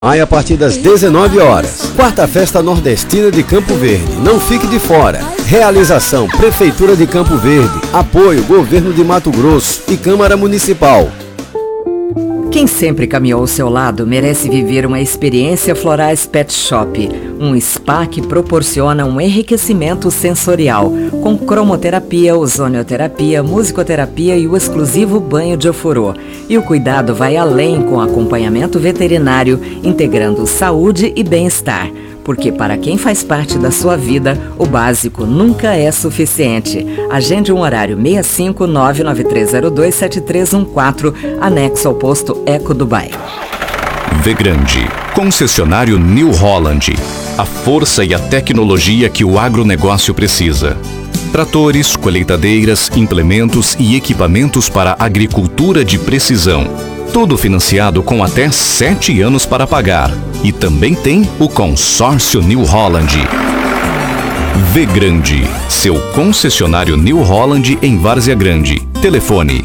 A partir das 19 horas. Quarta Festa Nordestina de Campo Verde. Não fique de fora. Realização Prefeitura de Campo Verde. Apoio Governo de Mato Grosso e Câmara Municipal. Quem sempre caminhou ao seu lado merece viver uma experiência Florais Pet Shop, um spa que proporciona um enriquecimento sensorial, com cromoterapia, ozonioterapia, musicoterapia e o exclusivo banho de ofurô. E o cuidado vai além com acompanhamento veterinário, integrando saúde e bem-estar. Porque para quem faz parte da sua vida, o básico nunca é suficiente. Agende um horário 65993027314, anexo ao posto Eco Dubai. Vegrande, concessionário New Holland. A força e a tecnologia que o agronegócio precisa. Tratores, colheitadeiras, implementos e equipamentos para agricultura de precisão. Tudo financiado com até 7 anos para pagar. E também tem o consórcio New Holland. Vegrande, seu concessionário New Holland em Várzea Grande. Telefone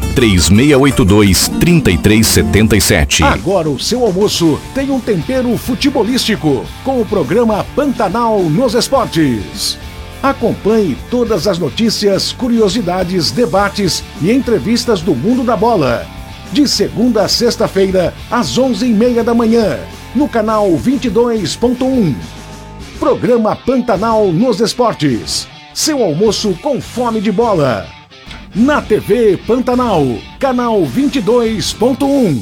3682-3377. Agora o seu almoço tem um tempero futebolístico com o programa Pantanal nos Esportes. Acompanhe todas as notícias, curiosidades, debates e entrevistas do mundo da bola. De segunda a sexta-feira, às 11h30 da manhã, no canal 22.1. Programa Pantanal nos Esportes. Seu almoço com fome de bola. Na TV Pantanal, canal 22.1.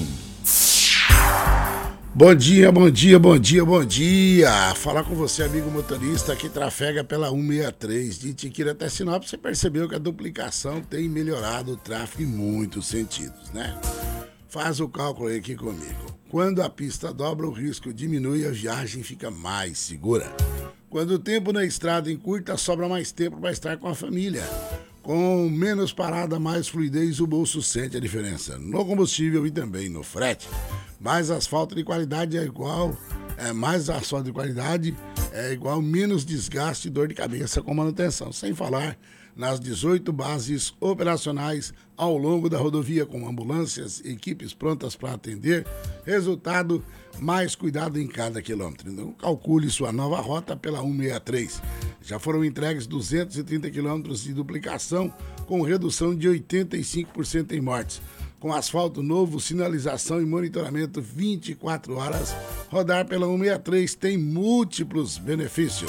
Bom dia, bom dia, bom dia, bom dia. Falar com você, amigo motorista que trafega pela 163 de Tiquira até Sinop. Você percebeu que a duplicação tem melhorado o tráfego em muitos sentidos, né? Faz o cálculo aí aqui comigo. Quando a pista dobra, o risco diminui e a viagem fica mais segura. Quando o tempo na estrada encurta, sobra mais tempo para estar com a família. Com menos parada, mais fluidez, o bolso sente a diferença no combustível e também no frete. Mais asfalto de qualidade é igual menos desgaste e dor de cabeça com manutenção. Sem falar nas 18 bases operacionais ao longo da rodovia, com ambulâncias, equipes prontas para atender. Resultado, mais cuidado em cada quilômetro. Então, calcule sua nova rota pela 163. Já foram entregues 230 quilômetros de duplicação, com redução de 85% em mortes. Com asfalto novo, sinalização e monitoramento 24 horas, rodar pela 163 tem múltiplos benefícios.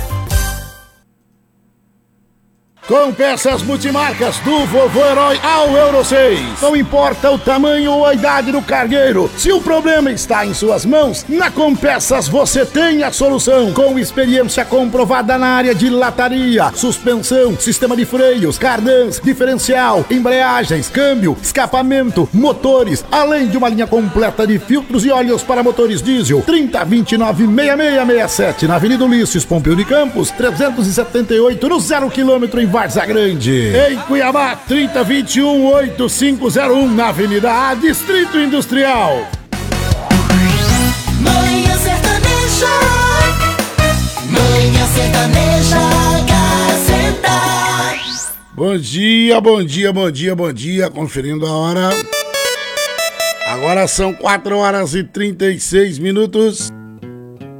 Com peças multimarcas do Vovô Herói ao Euro 6. Não importa o tamanho ou a idade do cargueiro, se o problema está em suas mãos, na Compeças você tem a solução. Com experiência comprovada na área de lataria, suspensão, sistema de freios, cardãs, diferencial, embreagens, câmbio, escapamento, motores, além de uma linha completa de filtros e óleos para motores diesel. 3029-6667 na Avenida Ulisses Pompeu de Campos, 378 no 0 km em Várzea Grande. Em Cuiabá, 3021-8501 na Avenida A, Distrito Industrial. Manhã Sertaneja, Manhã Sertaneja, Gazeta. Bom dia, bom dia, bom dia, bom dia. Conferindo a hora. Agora são 4 horas e 36 minutos.